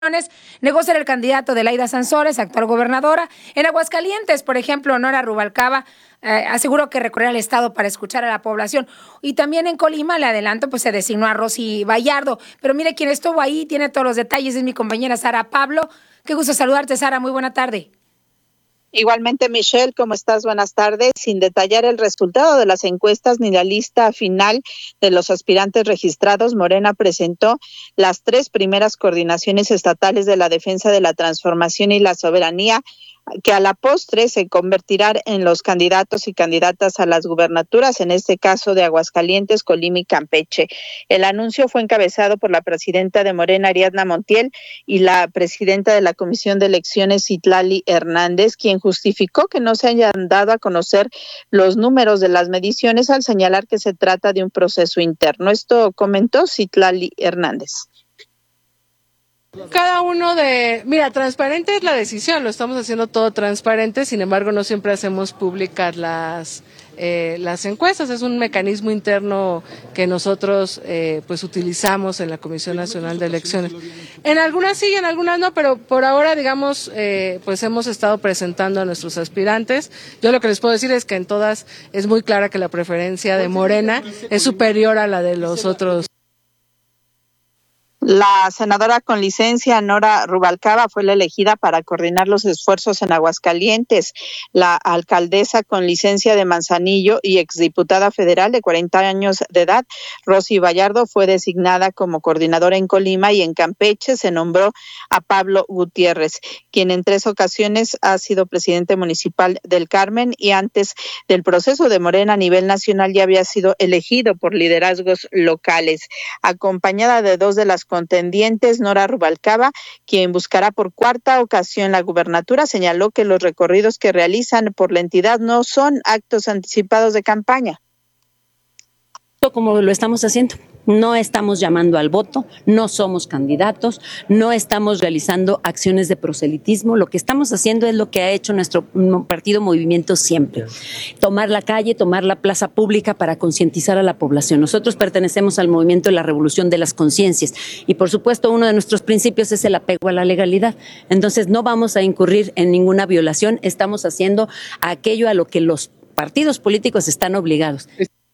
negó ser el candidato de Laida Sansores, actual gobernadora. En Aguascalientes, por ejemplo, Nora Rubalcaba aseguró que recorrió el estado para escuchar a la población. Y también en Colima, le adelanto, pues se designó a Rosy Vallardo. Pero mire, quien estuvo ahí tiene todos los detalles, es mi compañera Sara Pablo. Qué gusto saludarte, Sara, muy buena tarde. Igualmente, Michelle, ¿cómo estás? Buenas tardes. Sin detallar el resultado de las encuestas ni la lista final de los aspirantes registrados, Morena presentó las 3 primeras coordinaciones estatales de la defensa de la transformación y la soberanía, que a la postre se convertirán en los candidatos y candidatas a las gubernaturas, en este caso de Aguascalientes, Colima y Campeche. El anuncio fue encabezado por la presidenta de Morena, Ariadna Montiel, y la presidenta de la Comisión de Elecciones, Citlali Hernández, quien justificó que no se hayan dado a conocer los números de las mediciones al señalar que se trata de un proceso interno. Esto comentó Citlali Hernández. Transparente es la decisión, lo estamos haciendo todo transparente, sin embargo no siempre hacemos públicas las encuestas, es un mecanismo interno que nosotros pues utilizamos en la Comisión Nacional de Elecciones. En algunas sí, en algunas no, pero por ahora pues hemos estado presentando a nuestros aspirantes. Yo lo que les puedo decir es que en todas es muy clara que la preferencia de Morena es superior a la de los otros. La senadora con licencia, Nora Rubalcaba, fue la elegida para coordinar los esfuerzos en Aguascalientes. La alcaldesa con licencia de Manzanillo y exdiputada federal de 40 años de edad, Rosy Vallardo, fue designada como coordinadora en Colima, y en Campeche se nombró a Pablo Gutiérrez, quien en 3 ocasiones ha sido presidente municipal del Carmen y antes del proceso de Morena a nivel nacional ya había sido elegido por liderazgos locales. Acompañada de 2 de las contendientes, Nora Rubalcaba, quien buscará por 4ª ocasión la gubernatura, señaló que los recorridos que realizan por la entidad no son actos anticipados de campaña. Como lo estamos haciendo, no estamos llamando al voto, no somos candidatos, no estamos realizando acciones de proselitismo, lo que estamos haciendo es lo que ha hecho nuestro partido Movimiento siempre, tomar la calle, tomar la plaza pública para concientizar a la población. Nosotros pertenecemos al movimiento de la revolución de las conciencias y por supuesto uno de nuestros principios es el apego a la legalidad, entonces no vamos a incurrir en ninguna violación, estamos haciendo aquello a lo que los partidos políticos están obligados.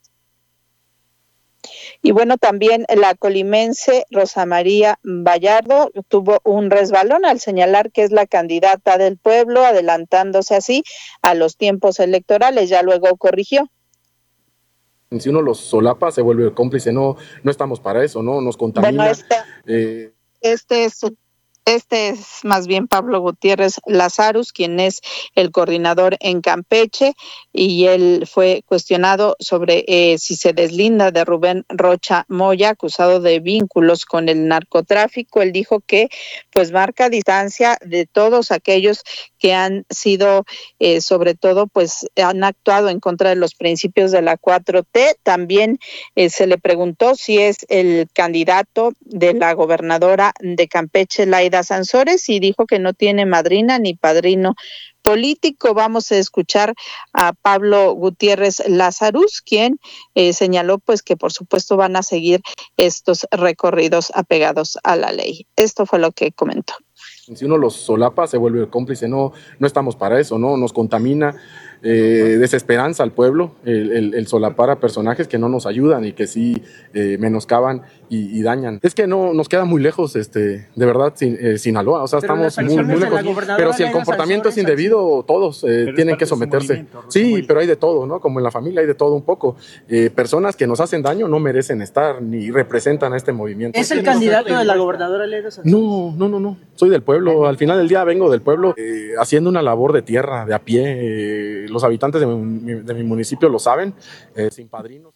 Y bueno, también la colimense Rosa María Vallardo tuvo un resbalón al señalar que es la candidata del pueblo, adelantándose así a los tiempos electorales. Ya luego corrigió. Si uno los solapa, se vuelve cómplice. No estamos para eso, ¿no? Nos contamina. Bueno, Este es más bien Pablo Gutiérrez Lazarus, quien es el coordinador en Campeche, y él fue cuestionado sobre si se deslinda de Rubén Rocha Moya, acusado de vínculos con el narcotráfico. Él dijo que pues marca distancia de todos aquellos que han sido, sobre todo, pues han actuado en contra de los principios de la 4T. También se le preguntó si es el candidato de la gobernadora de Campeche, Laida Sansores, y dijo que no tiene madrina ni padrino político. Vamos a escuchar a Pablo Gutiérrez Lazarus, quien señaló pues que por supuesto van a seguir estos recorridos apegados a la ley. Esto fue lo que comentó. Si uno los solapa, se vuelve cómplice. No estamos para eso, ¿no? Nos contamina, desesperanza al pueblo, el solapar a personajes que no nos ayudan y que sí menoscaban y dañan. Es que no nos queda muy lejos, de verdad, Sinaloa. O sea, pero estamos muy lejos. Pero si el comportamiento es indebido, todos tienen que someterse. Sí, pero hay de todo, ¿no? Como en la familia hay de todo un poco. Personas que nos hacen daño no merecen estar ni representan a este movimiento. ¿Es el candidato de la gobernadora Laida Sansores? No. Soy del pueblo. Al final del día vengo del pueblo haciendo una labor de tierra, de a pie. Los habitantes de mi municipio lo saben, sin padrinos.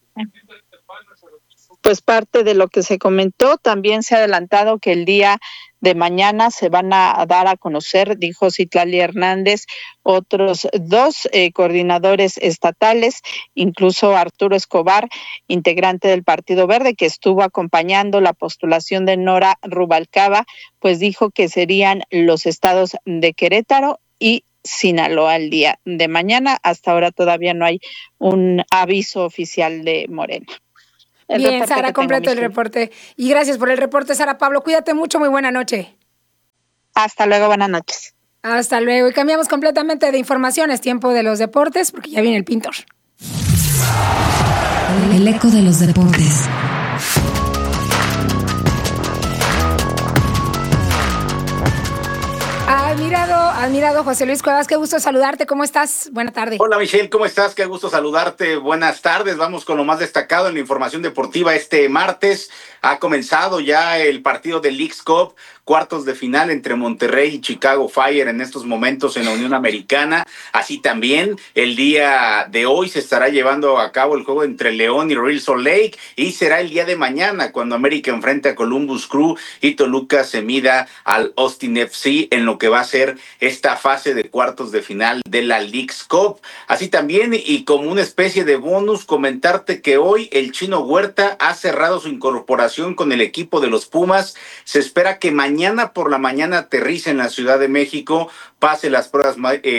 Pues parte de lo que se comentó, también se ha adelantado que el día de mañana se van a dar a conocer, dijo Citlali Hernández, otros 2 coordinadores estatales, incluso Arturo Escobar, integrante del Partido Verde, que estuvo acompañando la postulación de Nora Rubalcaba, pues dijo que serían los estados de Querétaro y Sinaloa el día de mañana. Hasta ahora todavía no hay un aviso oficial de Morena. Bien, Sara, completo el reporte. Y gracias por el reporte, Sara Pablo. Cuídate mucho, muy buena noche. Hasta luego, buenas noches. Hasta luego. Y cambiamos completamente de información. Es tiempo de los deportes porque ya viene el Pintor. El eco de los deportes. Admirado José Luis Cuevas, qué gusto saludarte, ¿cómo estás? Buena tarde. Hola Michelle, ¿cómo estás? Qué gusto saludarte, buenas tardes. Vamos con lo más destacado en la información deportiva. Este martes ha comenzado ya el partido de Leagues Cup, cuartos de final entre Monterrey y Chicago Fire en estos momentos en la Unión Americana. Así también el día de hoy se estará llevando a cabo el juego entre León y Real Salt Lake, y será el día de mañana cuando América enfrente a Columbus Crew y Toluca se mida al Austin FC en lo que va a ser esta fase de cuartos de final de la Leagues Cup. Así también, y como una especie de bonus, comentarte que hoy el Chino Huerta ha cerrado su incorporación con el equipo de los Pumas. Se espera que mañana por la mañana aterrice en la Ciudad de México, pase las pruebas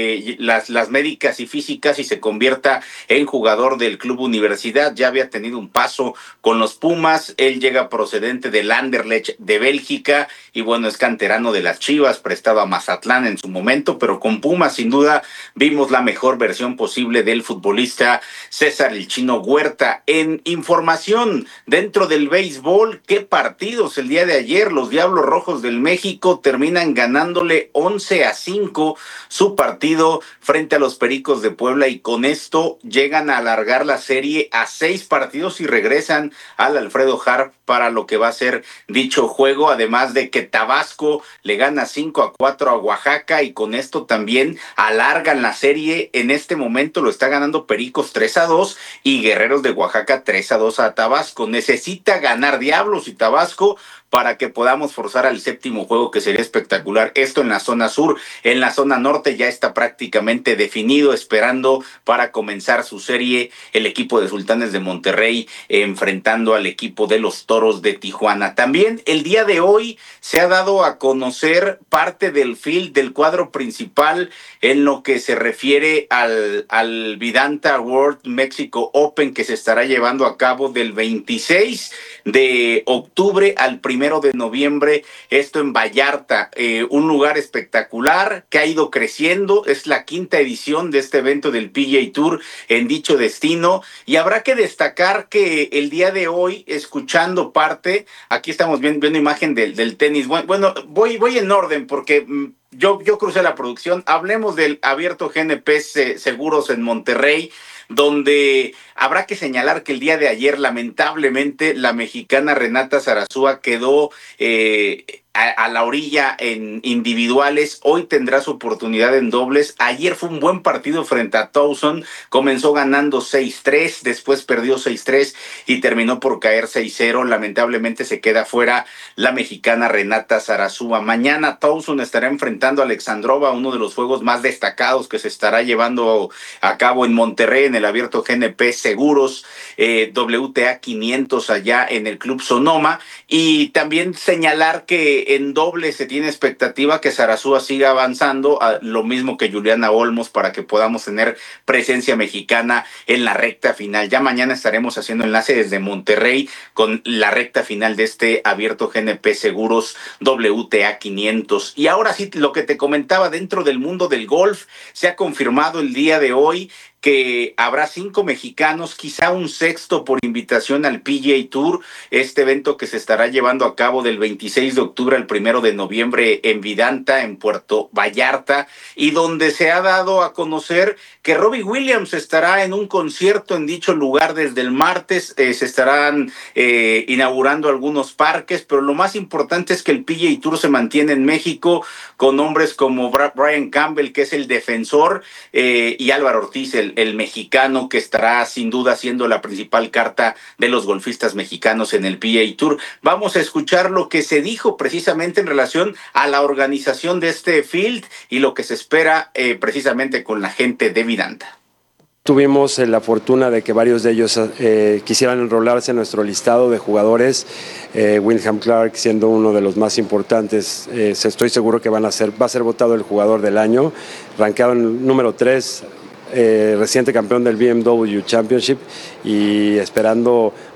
las médicas y físicas y se convierta en jugador del Club Universidad. Ya había tenido un paso con los Pumas, él llega procedente del Anderlecht de Bélgica y bueno, es canterano de las Chivas, prestado a Mazatlán en su momento, pero con Pumas sin duda vimos la mejor versión posible del futbolista César el Chino Huerta. En información dentro del béisbol, qué partidos el día de ayer. Los Diablos Rojos del México terminan ganándole 11-5 su partido frente a los Pericos de Puebla, y con esto llegan a alargar la serie a 6 partidos y regresan al Alfredo Harp para lo que va a ser dicho juego, además de que Tabasco le gana 5-4 a Oaxaca, y con esto también alargan la serie. En este momento lo está ganando Pericos 3-2 y Guerreros de Oaxaca 3-2 a Tabasco. Necesita ganar Diablos y Tabasco para que podamos forzar al séptimo juego, que sería espectacular. Esto en la zona sur. En la zona norte ya está prácticamente definido, esperando para comenzar su serie el equipo de Sultanes de Monterrey enfrentando al equipo de los Toros de Tijuana. También el día de hoy se ha dado a conocer parte del field del cuadro principal en lo que se refiere al Vidanta World Mexico Open, que se estará llevando a cabo del 26 de octubre al 1 de noviembre, esto en Vallarta, un lugar espectacular que ha ido creciendo. Es la 5ª edición de este evento del PGA Tour en dicho destino, y habrá que destacar que el día de hoy, escuchando parte, aquí estamos viendo imagen del tenis. Bueno, voy en orden porque yo crucé la producción. Hablemos del Abierto GNP Seguros en Monterrey, donde habrá que señalar que el día de ayer, lamentablemente, la mexicana Renata Zarazúa quedó a la orilla en individuales. Hoy tendrá su oportunidad en dobles. Ayer fue un buen partido frente a Towson. Comenzó ganando 6-3, después perdió 6-3 y terminó por caer 6-0. Lamentablemente se queda fuera la mexicana Renata Zarazúa. Mañana Towson estará enfrentando a Alexandrova, uno de los juegos más destacados que se estará llevando a cabo en Monterrey en el Abierto GNP Seguros, WTA 500 allá en el Club Sonoma. Y también señalar que en doble se tiene expectativa que Zarazúa siga avanzando, lo mismo que Juliana Olmos, para que podamos tener presencia mexicana en la recta final. Ya mañana estaremos haciendo enlace desde Monterrey con la recta final de este Abierto GNP Seguros WTA 500. Y ahora sí, lo que te comentaba dentro del mundo del golf, se ha confirmado el día de hoy que habrá 5 mexicanos, quizá un sexto por invitación al PGA Tour, este evento que se estará llevando a cabo del 26 de octubre al 1 de noviembre en Vidanta, en Puerto Vallarta, y donde se ha dado a conocer que Robbie Williams estará en un concierto en dicho lugar desde el martes. Se estarán inaugurando algunos parques, pero lo más importante es que el PGA Tour se mantiene en México con hombres como Brian Campbell, que es el defensor, y Álvaro Ortiz, el mexicano, que estará sin duda siendo la principal carta de los golfistas mexicanos en el PGA Tour. Vamos a escuchar lo que se dijo precisamente en relación a la organización de este field y lo que se espera precisamente con la gente de Vidanta. Tuvimos la fortuna de que varios de ellos quisieran enrolarse en nuestro listado de jugadores, Wyndham Clark siendo uno de los más importantes. Estoy seguro que va a ser votado el jugador del año, rankeado en número 3, reciente campeón del BMW Championship, y esperando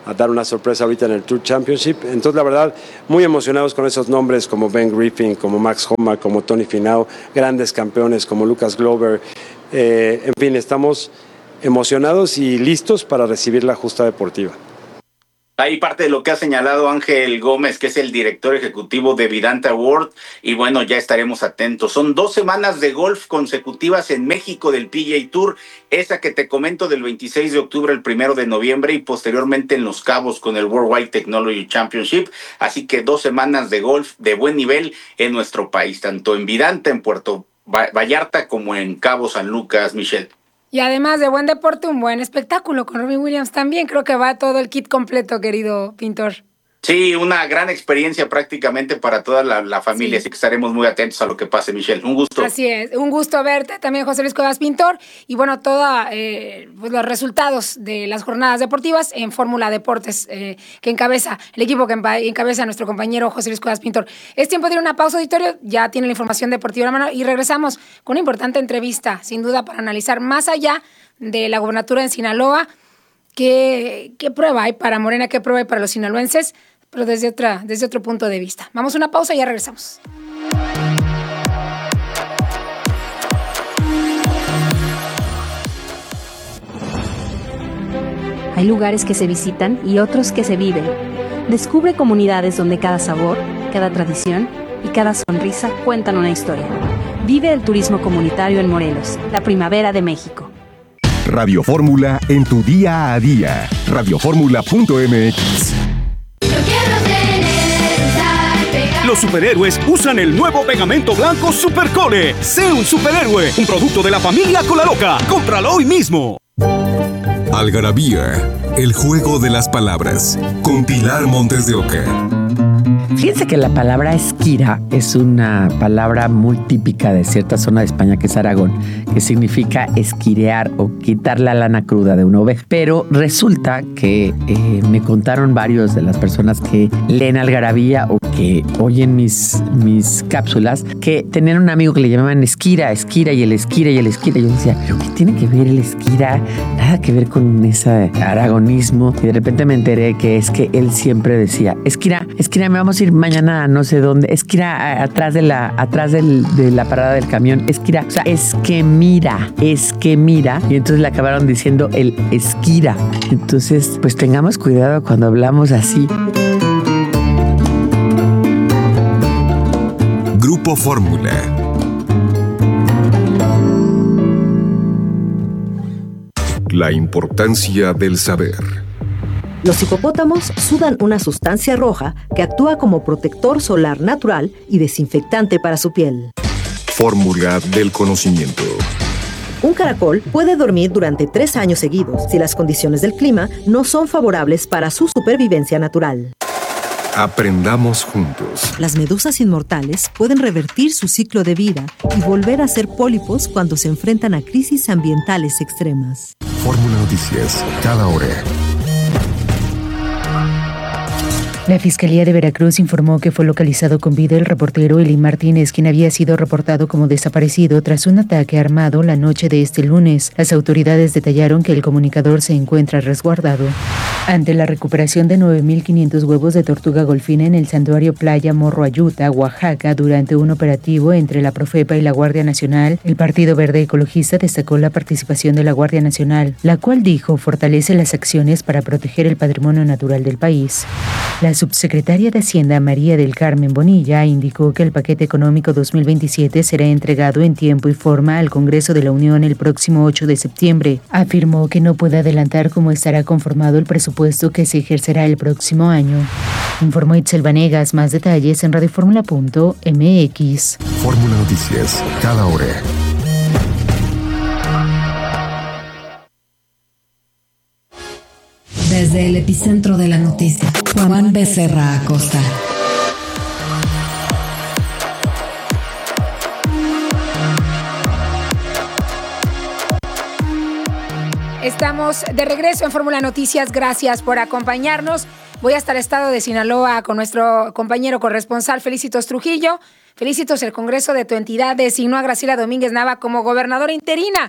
dar una sorpresa ahorita en el Tour Championship. Entonces, la verdad, muy emocionados con esos nombres como Ben Griffin, como Max Homa, como Tony Finau, grandes campeones como Lucas Glover. En fin, estamos emocionados y listos para recibir la justa deportiva. Ahí parte de lo que ha señalado Ángel Gómez, que es el director ejecutivo de Vidanta World, y bueno, ya estaremos atentos. Son 2 semanas de golf consecutivas en México del PGA Tour, esa que te comento del 26 de octubre al 1 de noviembre y posteriormente en Los Cabos con el Worldwide Technology Championship, así que 2 semanas de golf de buen nivel en nuestro país, tanto en Vidanta, en Puerto Vallarta, como en Cabo San Lucas, Michelle. Y además de buen deporte, un buen espectáculo con Robin Williams también. Creo que va todo el kit completo, querido pintor. Sí, una gran experiencia prácticamente para toda la familia, sí. Así que estaremos muy atentos a lo que pase, Michelle. Un gusto. Así es, un gusto verte también, José Luis Cuevas Pintor. Y bueno, todos pues los resultados de las jornadas deportivas en Fórmula Deportes, que encabeza, el equipo que encabeza nuestro compañero José Luis Cuevas Pintor. Es tiempo de ir a una pausa, auditorio, ya tiene la información deportiva en la mano y regresamos con una importante entrevista, sin duda, para analizar más allá de la gobernatura en Sinaloa, qué prueba hay para Morena, qué prueba hay para los sinaloenses, pero desde otro punto de vista. Vamos a una pausa y ya regresamos. Hay lugares que se visitan y otros que se viven. Descubre comunidades donde cada sabor, cada tradición y cada sonrisa cuentan una historia. Vive el turismo comunitario en Morelos, la primavera de México. Radio Fórmula en tu día a día. Radioformula.mx. Los superhéroes usan el nuevo pegamento blanco Supercole. Sé un superhéroe, un producto de la familia Colaloca. Cómpralo hoy mismo. Algarabía, el juego de las palabras, con Pilar Montes de Oca. Fíjense que la palabra esquira es una palabra muy típica de cierta zona de España, que es Aragón, que significa esquirear o quitar la lana cruda de una oveja. Pero resulta que me contaron varios de las personas que leen Algarabía o que oyen mis cápsulas, que tenían un amigo que le llamaban esquira, y el esquira. Yo decía, ¿pero qué tiene que ver el esquira? Nada que ver con ese aragonismo. Y de repente me enteré que es que él siempre decía, esquira, me vamos a ir mañana a no sé dónde, esquira atrás de la parada del camión, esquira, o sea, es que mira, y entonces le acabaron diciendo el esquira. Entonces, pues tengamos cuidado cuando hablamos así. Grupo Fórmula. La importancia del saber. Los hipopótamos sudan una sustancia roja que actúa como protector solar natural y desinfectante para su piel. Fórmula del conocimiento. Un caracol puede dormir durante 3 años seguidos si las condiciones del clima no son favorables para su supervivencia natural. Aprendamos juntos. Las medusas inmortales pueden revertir su ciclo de vida y volver a ser pólipos cuando se enfrentan a crisis ambientales extremas. Fórmula Noticias, cada hora. La Fiscalía de Veracruz informó que fue localizado con vida el reportero Eli Martínez, quien había sido reportado como desaparecido tras un ataque armado la noche de este lunes. Las autoridades detallaron que el comunicador se encuentra resguardado. Ante la recuperación de 9.500 huevos de tortuga golfina en el santuario Playa Morro Ayuta, Oaxaca, durante un operativo entre la Profepa y la Guardia Nacional, el Partido Verde Ecologista destacó la participación de la Guardia Nacional, la cual dijo fortalece las acciones para proteger el patrimonio natural del país. La subsecretaria de Hacienda, María del Carmen Bonilla, indicó que el paquete económico 2027 será entregado en tiempo y forma al Congreso de la Unión el próximo 8 de septiembre. Afirmó que no puede adelantar cómo estará conformado el presupuesto que se ejercerá el próximo año. Informó Itzel Vanegas. Más detalles en radioformula.mx. Fórmula Noticias, cada hora. Desde el epicentro de la noticia, Juan Becerra Acosta. Estamos de regreso en Fórmula Noticias. Gracias por acompañarnos. Voy hasta el estado de Sinaloa con nuestro compañero corresponsal Felicitos Trujillo. Felicitos, el Congreso de tu entidad designó a Graciela Domínguez Nava como gobernadora interina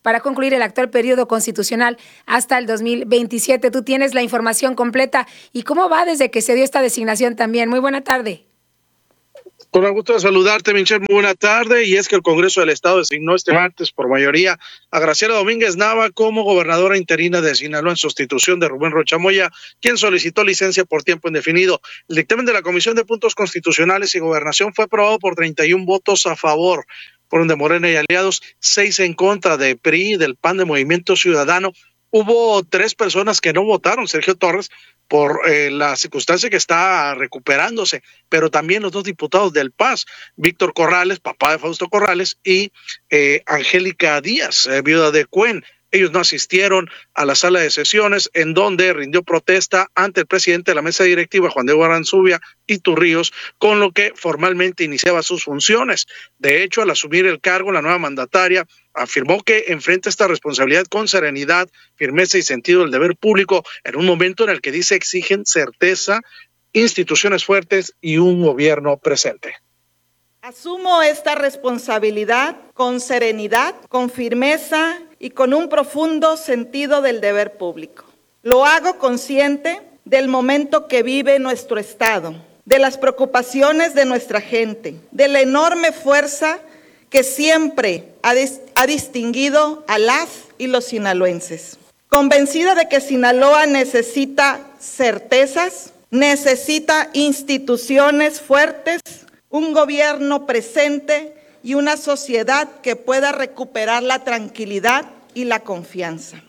para concluir el actual periodo constitucional hasta el 2027. Tú tienes la información completa y cómo va desde que se dio esta designación también. Muy buena tarde. Con el gusto de saludarte, Michelle, muy buena tarde. Y es que el Congreso del Estado designó este martes por mayoría a Graciela Domínguez Nava como gobernadora interina de Sinaloa en sustitución de Rubén Rocha Moya, quien solicitó licencia por tiempo indefinido. El dictamen de la Comisión de Puntos Constitucionales y Gobernación fue aprobado por 31 votos a favor, fueron de Morena y aliados, 6 en contra, de PRI, del PAN, de Movimiento Ciudadano. Hubo 3 personas que no votaron, Sergio Torres, por la circunstancia que está recuperándose, pero también los 2 diputados del PAS, Víctor Corrales, papá de Fausto Corrales, y Angélica Díaz, viuda de Cuen. Ellos no asistieron a la sala de sesiones, en donde rindió protesta ante el presidente de la mesa directiva, Juan Diego Aranzubia y Turríos, con lo que formalmente iniciaba sus funciones. De hecho, al asumir el cargo, la nueva mandataria afirmó que enfrenta esta responsabilidad con serenidad, firmeza y sentido del deber público, en un momento en el que dice exigen certeza, instituciones fuertes y un gobierno presente. Asumo esta responsabilidad con serenidad, con firmeza y con un profundo sentido del deber público. Lo hago consciente del momento que vive nuestro Estado, de las preocupaciones de nuestra gente, de la enorme fuerza que siempre ha distinguido a las y los sinaloenses. Convencida de que Sinaloa necesita certezas, necesita instituciones fuertes, un gobierno presente y una sociedad que pueda recuperar la tranquilidad y la confianza.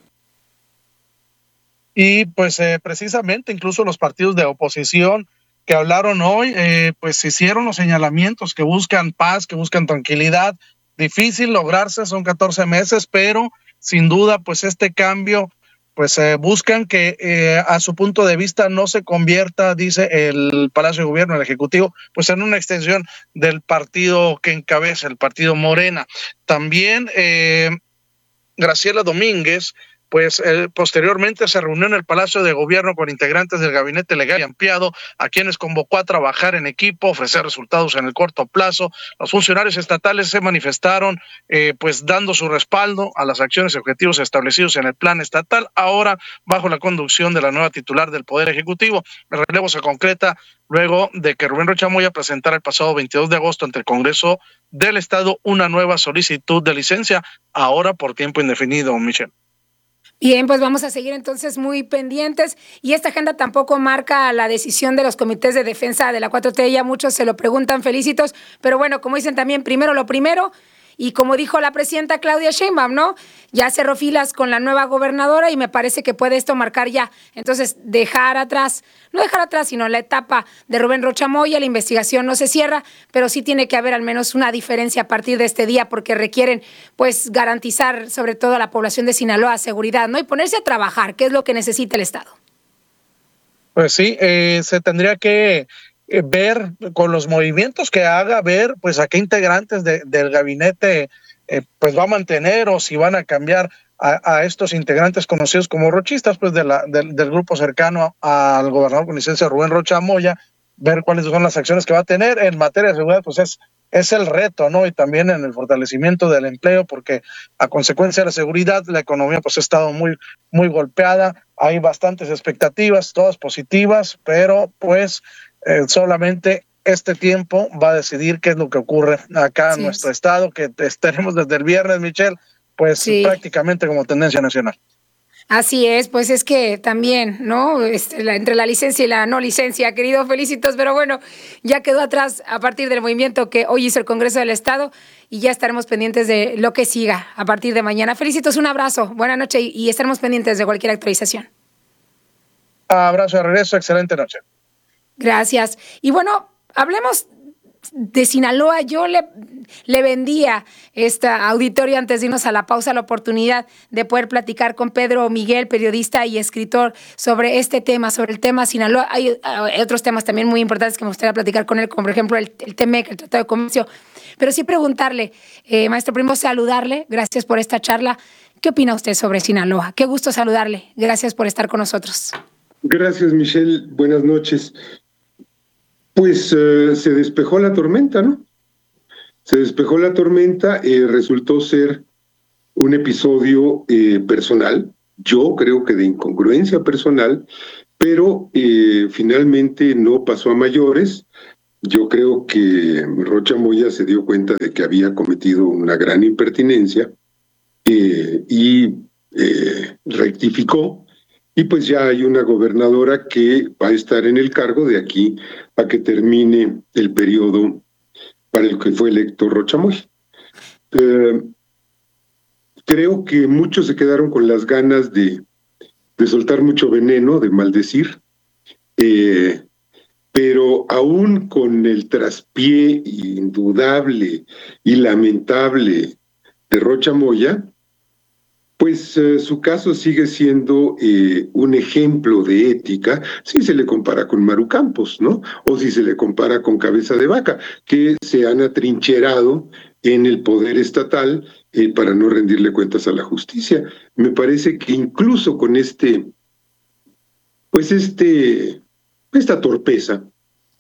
Y pues precisamente incluso los partidos de oposición que hablaron hoy, pues hicieron los señalamientos que buscan paz, que buscan tranquilidad. Difícil lograrse, son 14 meses, pero sin duda pues este cambio pues buscan que a su punto de vista no se convierta, dice el Palacio de Gobierno, el Ejecutivo, pues en una extensión del partido que encabeza, el partido Morena. También Graciela Domínguez, pues posteriormente se reunió en el Palacio de Gobierno con integrantes del Gabinete Legal y Ampliado, a quienes convocó a trabajar en equipo, ofrecer resultados en el corto plazo. Los funcionarios estatales se manifestaron pues dando su respaldo a las acciones y objetivos establecidos en el plan estatal, ahora bajo la conducción de la nueva titular del Poder Ejecutivo. El relevo se concreta luego de que Rubén Rocha Moya presentara el pasado 22 de agosto ante el Congreso del Estado una nueva solicitud de licencia, ahora por tiempo indefinido, Michelle. Bien, pues vamos a seguir entonces muy pendientes, y esta agenda tampoco marca la decisión de los comités de defensa de la 4T, ya muchos se lo preguntan, felicitos, pero bueno, como dicen también, primero lo primero, y como dijo la presidenta Claudia Sheinbaum, ¿no? Ya cerró filas con la nueva gobernadora y me parece que puede esto marcar ya. Entonces, no dejar atrás, sino la etapa de Rubén Rocha Moya, la investigación no se cierra, pero sí tiene que haber al menos una diferencia a partir de este día, porque requieren, pues, garantizar sobre todo a la población de Sinaloa seguridad, ¿no? Y ponerse a trabajar, que es lo que necesita el Estado. Pues sí, se tendría que ver con los movimientos que haga, ver pues a qué integrantes del gabinete pues va a mantener, o si van a cambiar a estos integrantes conocidos como rochistas, pues del grupo cercano al gobernador con licencia Rubén Rocha Moya, ver cuáles son las acciones que va a tener en materia de seguridad. Pues es el reto, ¿no? Y también en el fortalecimiento del empleo, porque a consecuencia de la seguridad, la economía pues ha estado muy, muy golpeada. Hay bastantes expectativas, todas positivas, pero pues solamente este tiempo va a decidir qué es lo que ocurre acá en nuestro estado, que tenemos desde el viernes, Michelle, pues prácticamente como tendencia nacional. Así es, pues es que también, ¿no? Entre la licencia y la no licencia, querido, felicitos, pero bueno, ya quedó atrás a partir del movimiento que hoy hizo el Congreso del Estado, y ya estaremos pendientes de lo que siga a partir de mañana. Felicitos, un abrazo, buena noche, y estaremos pendientes de cualquier actualización. Abrazo de regreso, excelente noche. Gracias. Y bueno, hablemos de Sinaloa. Yo le vendía esta auditorio antes de irnos a la pausa la oportunidad de poder platicar con Pedro Miguel, periodista y escritor, sobre este tema, sobre el tema Sinaloa. Hay otros temas también muy importantes que me gustaría platicar con él, como por ejemplo el TEMEC, el Tratado de Comercio. Pero sí preguntarle, maestro Primo, saludarle. Gracias por esta charla. ¿Qué opina usted sobre Sinaloa? Qué gusto saludarle. Gracias por estar con nosotros. Gracias, Michelle. Buenas noches. Pues se despejó la tormenta, ¿no? Se despejó la tormenta, resultó ser un episodio personal, yo creo que de incongruencia personal, pero finalmente no pasó a mayores. Yo creo que Rocha Moya se dio cuenta de que había cometido una gran impertinencia y rectificó, y pues ya hay una gobernadora que va a estar en el cargo de aquí a que termine el periodo para el que fue electo Rocha Moya. Creo que muchos se quedaron con las ganas de soltar mucho veneno, de maldecir, pero aún con el traspié indudable y lamentable de Rocha Moya, pues su caso sigue siendo un ejemplo de ética si se le compara con Maru Campos, ¿no? O si se le compara con Cabeza de Vaca, que se han atrincherado en el poder estatal para no rendirle cuentas a la justicia. Me parece que incluso con esta torpeza,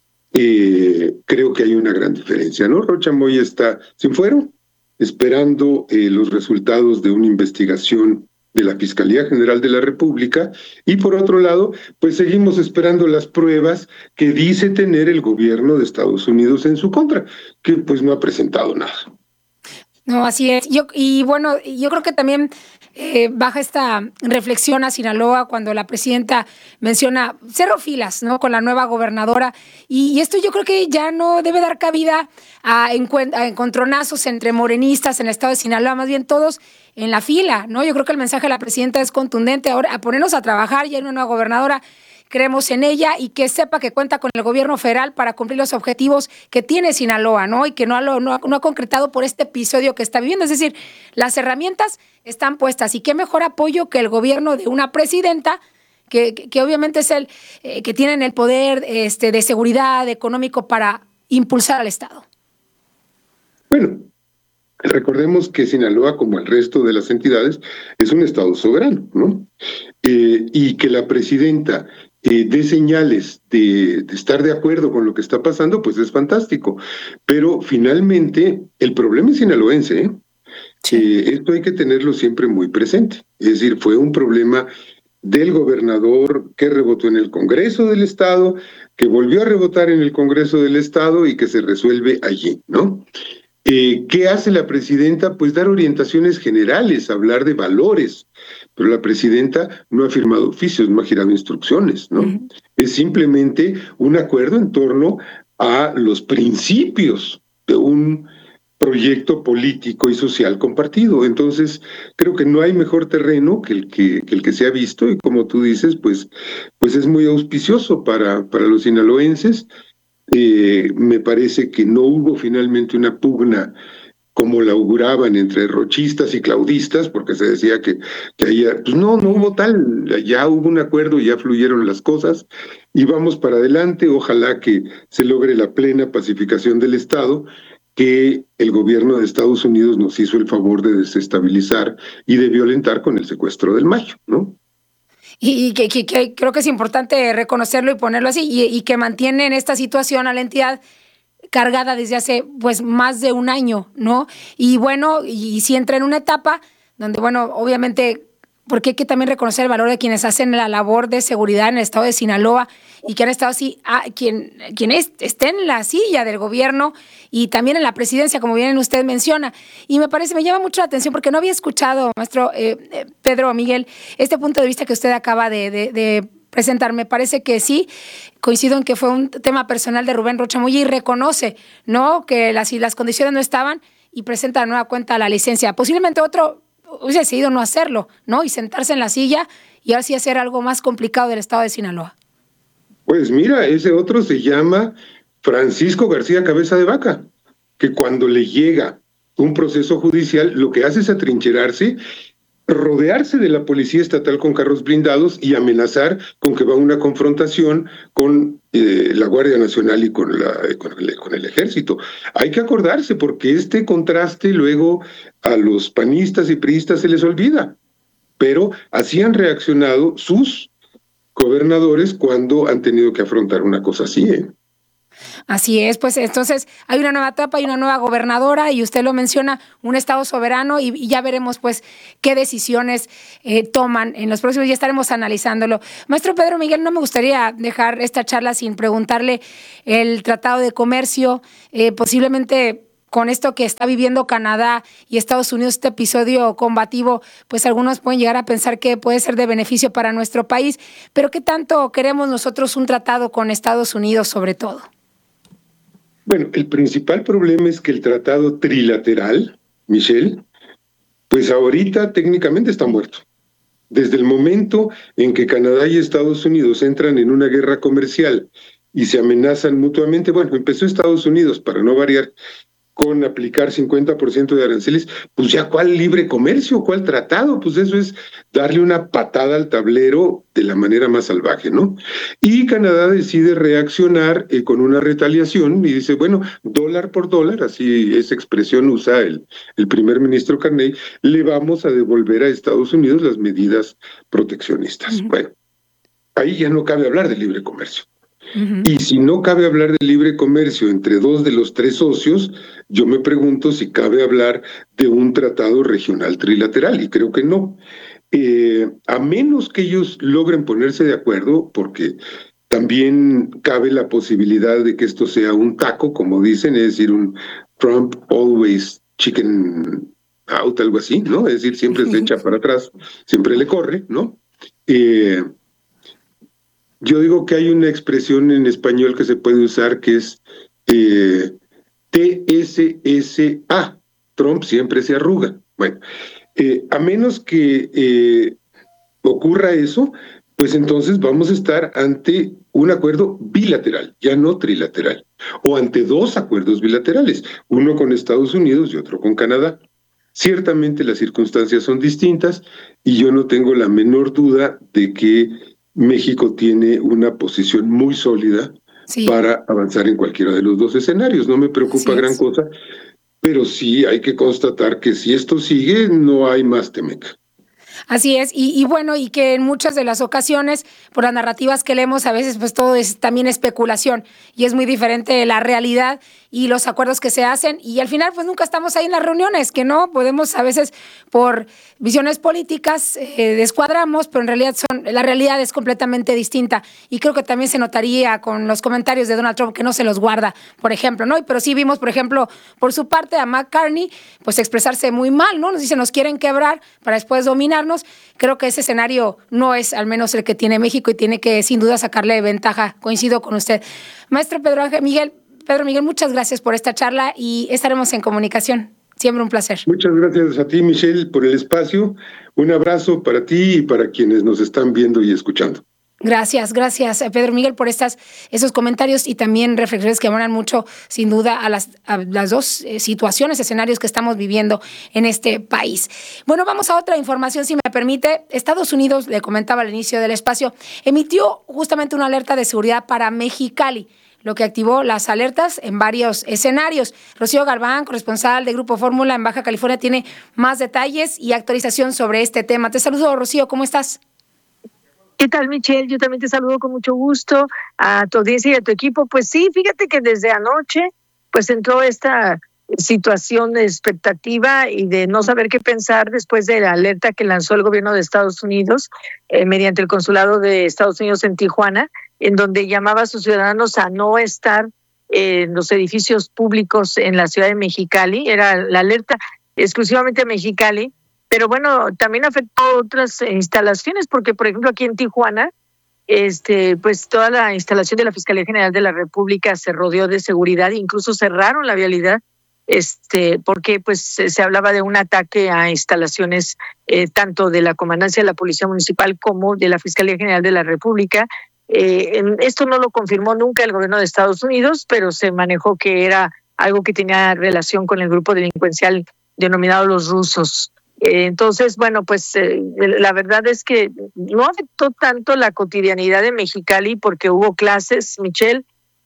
creo que hay una gran diferencia, ¿no? Rocha Moya está sin fuero, esperando los resultados de una investigación de la Fiscalía General de la República, y por otro lado, pues seguimos esperando las pruebas que dice tener el gobierno de Estados Unidos en su contra, que pues no ha presentado nada. No, así es. Yo creo que también baja esta reflexión a Sinaloa cuando la presidenta menciona cerró filas, ¿no?, con la nueva gobernadora, y esto yo creo que ya no debe dar cabida a encontronazos entre morenistas en el estado de Sinaloa, más bien todos en la fila, ¿no? Yo creo que el mensaje de la presidenta es contundente. Ahora, a ponernos a trabajar, ya hay una nueva gobernadora, creemos en ella, y que sepa que cuenta con el gobierno federal para cumplir los objetivos que tiene Sinaloa, ¿no? Y que no ha concretado por este episodio que está viviendo. Es decir, las herramientas están puestas, y qué mejor apoyo que el gobierno de una presidenta que obviamente es el que tienen el poder de seguridad económico para impulsar al Estado. Bueno, recordemos que Sinaloa, como el resto de las entidades, es un estado soberano, ¿no? Y que la presidenta dé señales de estar de acuerdo con lo que está pasando, pues es fantástico. Pero finalmente el problema es sinaloense, ¿eh? Esto hay que tenerlo siempre muy presente. Es decir, fue un problema del gobernador que rebotó en el Congreso del Estado, que volvió a rebotar en el Congreso del Estado y que se resuelve allí, ¿no? ¿Qué hace la presidenta? Pues dar orientaciones generales, hablar de valores, pero la presidenta no ha firmado oficios, no ha girado instrucciones, ¿no? Uh-huh. Es simplemente un acuerdo en torno a los principios de un proyecto político y social compartido. Entonces, creo que no hay mejor terreno que el que se ha visto, y como tú dices, pues es muy auspicioso para los sinaloenses. Me parece que no hubo finalmente una pugna como la auguraban entre rochistas y claudistas, porque se decía que ahí, pues no hubo tal, ya hubo un acuerdo, ya fluyeron las cosas y vamos para adelante. Ojalá que se logre la plena pacificación del Estado, que el gobierno de Estados Unidos nos hizo el favor de desestabilizar y de violentar con el secuestro del Mayo, ¿no? Y que creo que es importante reconocerlo y ponerlo así, y que mantiene en esta situación a la entidad cargada desde hace pues más de un año, ¿no? Y bueno, y si entra en una etapa donde, bueno, obviamente, porque hay que también reconocer el valor de quienes hacen la labor de seguridad en el estado de Sinaloa y que han estado así, quien esté en la silla del gobierno y también en la presidencia, como bien usted menciona. Y me llama mucho la atención porque no había escuchado, maestro Pedro Miguel, este punto de vista que usted acaba de presentar. Me parece que sí, coincido en que fue un tema personal de Rubén Rocha Moya y reconoce, ¿no?, que las condiciones no estaban y presenta de nueva cuenta la licencia. Posiblemente otro hubiese decidido no hacerlo, ¿no?, y sentarse en la silla y ahora sí hacer algo más complicado del estado de Sinaloa. Pues mira, ese otro se llama Francisco García Cabeza de Vaca, que cuando le llega un proceso judicial lo que hace es atrincherarse, rodearse de la policía estatal con carros blindados y amenazar con que va a una confrontación con la Guardia Nacional y con el Ejército. Hay que acordarse, porque este contraste luego a los panistas y priistas se les olvida, pero así han reaccionado sus gobernadores cuando han tenido que afrontar una cosa así, ¿eh? Así es, pues entonces hay una nueva etapa, hay una nueva gobernadora y usted lo menciona, un estado soberano y ya veremos pues qué decisiones toman en los próximos, ya estaremos analizándolo. Maestro Pedro Miguel, no me gustaría dejar esta charla sin preguntarle el Tratado de Comercio, posiblemente con esto que está viviendo Canadá y Estados Unidos, este episodio combativo, pues algunos pueden llegar a pensar que puede ser de beneficio para nuestro país, pero ¿qué tanto queremos nosotros un tratado con Estados Unidos sobre todo? Bueno, el principal problema es que el tratado trilateral, Michelle, pues ahorita técnicamente está muerto. Desde el momento en que Canadá y Estados Unidos entran en una guerra comercial y se amenazan mutuamente, bueno, empezó Estados Unidos, para no variar, con aplicar 50% de aranceles, pues ya ¿cuál libre comercio? ¿Cuál tratado? Pues eso es darle una patada al tablero de la manera más salvaje, ¿no? Y Canadá decide reaccionar con una retaliación y dice, bueno, dólar por dólar, así esa expresión usa el primer ministro Carney, le vamos a devolver a Estados Unidos las medidas proteccionistas. Bueno, ahí ya no cabe hablar de libre comercio. Y si no cabe hablar de libre comercio entre dos de los tres socios, yo me pregunto si cabe hablar de un tratado regional trilateral, y creo que no. A menos que ellos logren ponerse de acuerdo, porque también cabe la posibilidad de que esto sea un taco, como dicen, es decir, un Trump always chicken out, algo así, ¿no? Es decir, siempre se echa para atrás, siempre le corre, ¿no? Yo digo que hay una expresión en español que se puede usar que es TSSA, Trump siempre se arruga. Bueno, a menos que ocurra eso, pues entonces vamos a estar ante un acuerdo bilateral, ya no trilateral, o ante dos acuerdos bilaterales, uno con Estados Unidos y otro con Canadá. Ciertamente las circunstancias son distintas y yo no tengo la menor duda de que México tiene una posición muy sólida para avanzar en cualquiera de los dos escenarios. No me preocupa gran cosa, pero sí hay que constatar que si esto sigue, no hay más Temec. Así es, y bueno, y que en muchas de las ocasiones, por las narrativas que leemos, a veces pues todo es también especulación y es muy diferente la realidad y los acuerdos que se hacen y al final pues nunca estamos ahí en las reuniones, que no podemos a veces por visiones políticas descuadramos, pero en realidad la realidad es completamente distinta y creo que también se notaría con los comentarios de Donald Trump que no se los guarda, por ejemplo, ¿no? Pero sí vimos, por ejemplo, por su parte a McCartney pues expresarse muy mal, ¿no? Nos dice, nos quieren quebrar para después dominarnos. Creo que ese escenario no es al menos el que tiene México y tiene que sin duda sacarle ventaja. Coincido con usted. Maestro Pedro Miguel, muchas gracias por esta charla y estaremos en comunicación. Siempre un placer. Muchas gracias a ti, Michelle, por el espacio. Un abrazo para ti y para quienes nos están viendo y escuchando. Gracias, Pedro Miguel, por esos comentarios y también reflexiones que abonan mucho, sin duda, a las dos situaciones, escenarios que estamos viviendo en este país. Bueno, vamos a otra información, si me permite. Estados Unidos, le comentaba al inicio del espacio, emitió justamente una alerta de seguridad para Mexicali, lo que activó las alertas en varios escenarios. Rocío Galván, corresponsal de Grupo Fórmula en Baja California, tiene más detalles y actualización sobre este tema. Te saludo, Rocío, ¿cómo estás? ¿Qué tal, Michelle? Yo también te saludo con mucho gusto a tu audiencia y a tu equipo. Pues sí, fíjate que desde anoche pues entró esta situación de expectativa y de no saber qué pensar después de la alerta que lanzó el gobierno de Estados Unidos mediante el consulado de Estados Unidos en Tijuana, en donde llamaba a sus ciudadanos a no estar en los edificios públicos en la ciudad de Mexicali. Era la alerta exclusivamente a Mexicali. Pero bueno, también afectó otras instalaciones, porque por ejemplo aquí en Tijuana, pues toda la instalación de la Fiscalía General de la República se rodeó de seguridad, incluso cerraron la vialidad, porque pues se hablaba de un ataque a instalaciones tanto de la Comandancia de la Policía Municipal como de la Fiscalía General de la República. Esto no lo confirmó nunca el gobierno de Estados Unidos, pero se manejó que era algo que tenía relación con el grupo delincuencial denominado los rusos. Entonces, bueno, pues la verdad es que no afectó tanto la cotidianidad de Mexicali porque hubo clases, Michelle,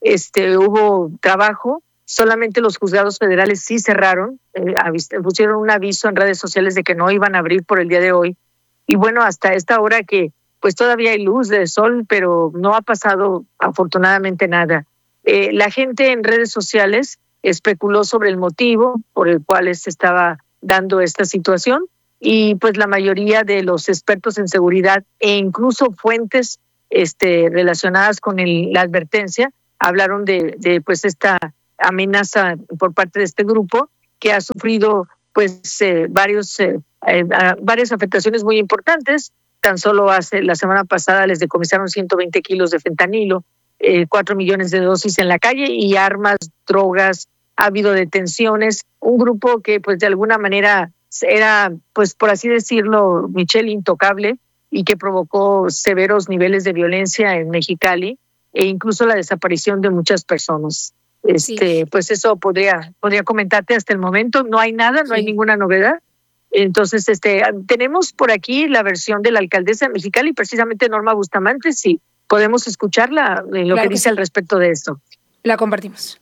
hubo trabajo, solamente los juzgados federales sí cerraron, pusieron un aviso en redes sociales de que no iban a abrir por el día de hoy. Y bueno, hasta esta hora que pues todavía hay luz de sol, pero no ha pasado afortunadamente nada. La gente en redes sociales especuló sobre el motivo por el cual se estaba dando esta situación y pues la mayoría de los expertos en seguridad e incluso fuentes relacionadas con la advertencia hablaron de pues esta amenaza por parte de este grupo que ha sufrido pues varias afectaciones muy importantes. Tan solo la semana pasada les decomisaron 120 kilos de fentanilo, 4 millones de dosis en la calle y armas, drogas. Ha habido detenciones, un grupo que pues de alguna manera era, pues por así decirlo, Michelle, intocable y que provocó severos niveles de violencia en Mexicali e incluso la desaparición de muchas personas. Sí. Pues eso podría comentarte hasta el momento. No hay nada, no hay ninguna novedad. Entonces, tenemos por aquí la versión de la alcaldesa de Mexicali, precisamente Norma Bustamante, si podemos escucharla, lo que dice al respecto de esto. La compartimos.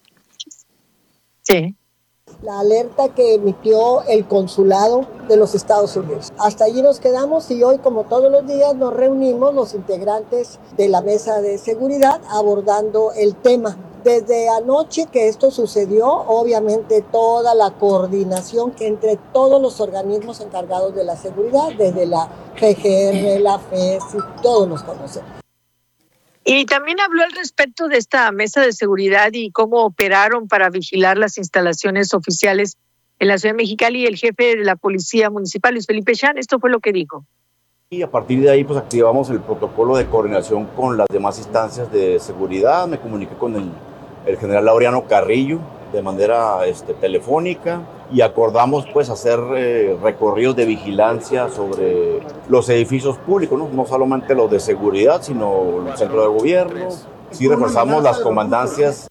Sí. La alerta que emitió el consulado de los Estados Unidos. Hasta allí nos quedamos y hoy, como todos los días, nos reunimos los integrantes de la mesa de seguridad abordando el tema. Desde anoche que esto sucedió, obviamente toda la coordinación entre todos los organismos encargados de la seguridad, desde la PGR, la FES, y todos los conocen. Y también habló al respecto de esta mesa de seguridad y cómo operaron para vigilar las instalaciones oficiales en la ciudad de Mexicali el jefe de la Policía Municipal, Luis Felipe Chan. Esto fue lo que dijo. Y a partir de ahí pues activamos el protocolo de coordinación con las demás instancias de seguridad. Me comuniqué con el general Laureano Carrillo de manera telefónica y acordamos pues hacer recorridos de vigilancia sobre los edificios públicos, no solamente los de seguridad, sino el centro de gobierno. Sí reforzamos las comandancias.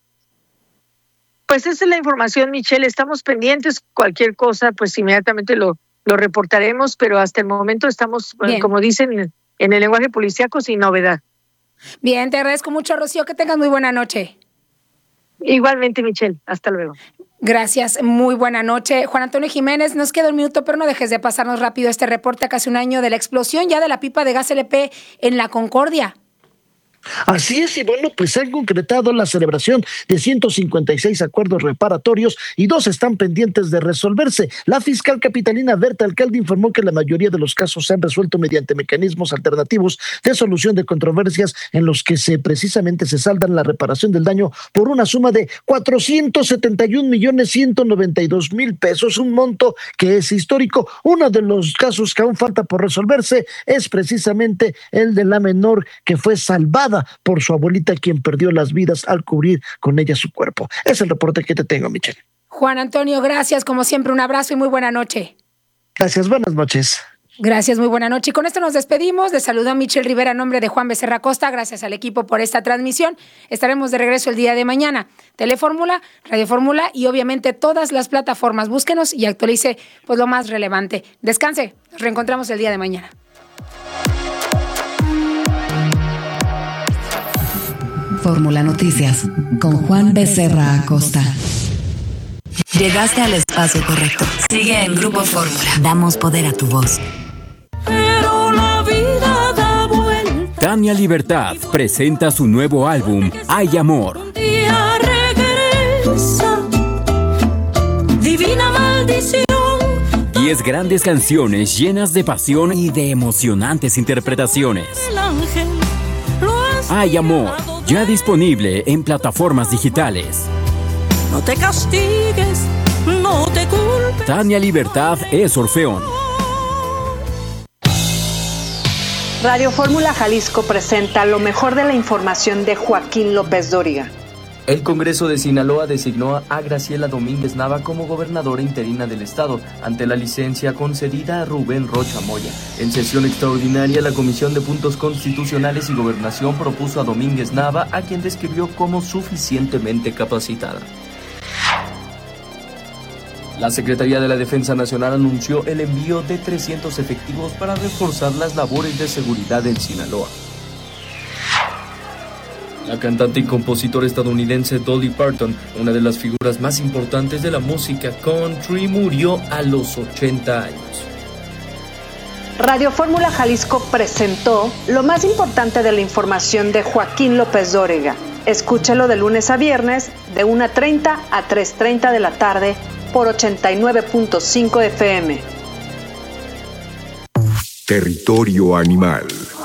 Pues esa es la información, Michelle. Estamos pendientes. Cualquier cosa, pues inmediatamente lo reportaremos, pero hasta el momento estamos, como dicen en el lenguaje policíaco, sin novedad. Bien, te agradezco mucho, Rocío. Que tengas muy buena noche. Igualmente, Michelle. Hasta luego. Gracias, muy buena noche. Juan Antonio Jiménez, nos queda un minuto, pero no dejes de pasarnos rápido este reporte a casi un año de la explosión ya de la pipa de gas LP en La Concordia. Así es, y bueno, pues se han concretado la celebración de 156 acuerdos reparatorios y 2 están pendientes de resolverse. La fiscal capitalina Berta Alcalde informó que la mayoría de los casos se han resuelto mediante mecanismos alternativos de solución de controversias en los que precisamente se saldan la reparación del daño por una suma de 471,192,000 pesos, un monto que es histórico. Uno de los casos que aún falta por resolverse es precisamente el de la menor que fue salvada por su abuelita, quien perdió las vidas al cubrir con ella su cuerpo. Es el reporte que te tengo, Michelle. Juan Antonio, gracias. Como siempre, un abrazo y muy buena noche. Gracias, buenas noches. Gracias, muy buena noche. Y con esto nos despedimos. Les saludo a Michelle Rivera en nombre de Juan Becerra Costa. Gracias al equipo por esta transmisión. Estaremos de regreso el día de mañana. Telefórmula, Radio Fórmula y obviamente todas las plataformas. Búsquenos y actualice pues lo más relevante. Descanse. Nos reencontramos el día de mañana. Fórmula Noticias con Juan Becerra Acosta. Llegaste al espacio correcto. Sigue en Grupo Fórmula. Damos poder a tu voz. Pero la vida da vuelta. Tania Libertad presenta su nuevo álbum Hay Amor. Un día regresa. Divina maldición. 10 grandes canciones llenas de pasión y de emocionantes interpretaciones. El ángel Hay Amor, ya disponible en plataformas digitales. No te castigues, no te culpes. Tania Libertad es Orfeón. Radio Fórmula Jalisco presenta lo mejor de la información de Joaquín López Dóriga. El Congreso de Sinaloa designó a Graciela Domínguez Nava como gobernadora interina del estado, ante la licencia concedida a Rubén Rocha Moya. En sesión extraordinaria, la Comisión de Puntos Constitucionales y Gobernación propuso a Domínguez Nava, a quien describió como suficientemente capacitada. La Secretaría de la Defensa Nacional anunció el envío de 300 efectivos para reforzar las labores de seguridad en Sinaloa. La cantante y compositora estadounidense Dolly Parton, una de las figuras más importantes de la música country, murió a los 80 años. Radio Fórmula Jalisco presentó lo más importante de la información de Joaquín López Dóriga. Escúchelo de lunes a viernes de 1:30 a 3:30 de la tarde por 89.5 FM. Territorio animal.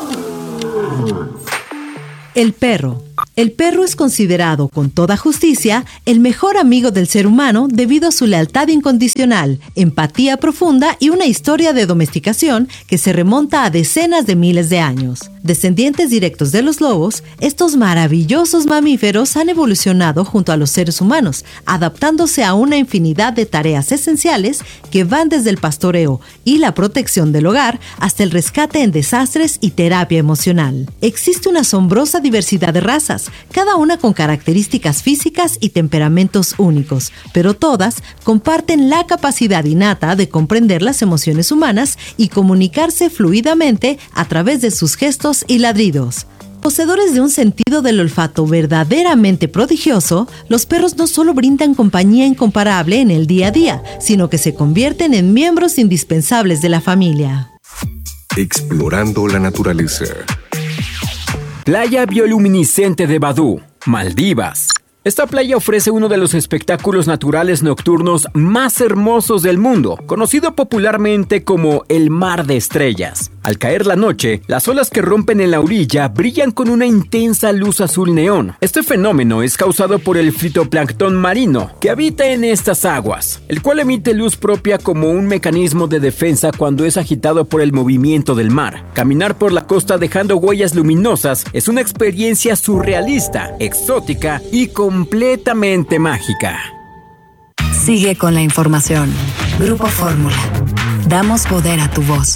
El perro. El perro es considerado, con toda justicia, el mejor amigo del ser humano debido a su lealtad incondicional, empatía profunda y una historia de domesticación que se remonta a decenas de miles de años. Descendientes directos de los lobos, estos maravillosos mamíferos han evolucionado junto a los seres humanos, adaptándose a una infinidad de tareas esenciales que van desde el pastoreo y la protección del hogar hasta el rescate en desastres y terapia emocional. Existe una asombrosa diversidad de razas, cada una con características físicas y temperamentos únicos, pero todas comparten la capacidad innata de comprender las emociones humanas y comunicarse fluidamente a través de sus gestos y ladridos. Poseedores de un sentido del olfato verdaderamente prodigioso, los perros no solo brindan compañía incomparable en el día a día, sino que se convierten en miembros indispensables de la familia. Explorando la naturaleza. Playa bioluminiscente de Badú, Maldivas. Esta playa ofrece uno de los espectáculos naturales nocturnos más hermosos del mundo, conocido popularmente como el Mar de Estrellas. Al caer la noche, las olas que rompen en la orilla brillan con una intensa luz azul neón. Este fenómeno es causado por el fitoplancton marino que habita en estas aguas, el cual emite luz propia como un mecanismo de defensa cuando es agitado por el movimiento del mar. Caminar por la costa dejando huellas luminosas es una experiencia surrealista, exótica y completamente mágica. Sigue con la información. Grupo Fórmula. Damos poder a tu voz.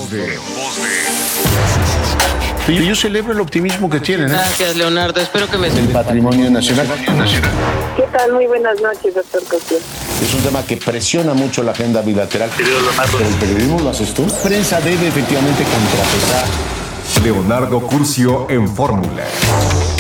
Yo celebro el optimismo que tienen. Gracias, Leonardo. Espero que me... El patrimonio nacional. ¿Qué tal? Muy buenas noches, doctor Cosío. Es un tema que presiona mucho la agenda bilateral. Pero el periodismo lo haces tú. La prensa debe efectivamente contrapesar. Leonardo Curcio en Fórmula.